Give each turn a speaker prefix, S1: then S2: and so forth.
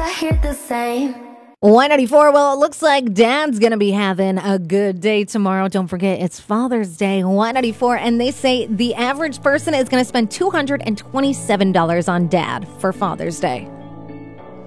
S1: I hear the same.
S2: 194. Well, it looks like Dad's going to be having a good day tomorrow. Don't forget, it's Father's Day. 194. And they say the average person is going to spend $227 on Dad for Father's Day.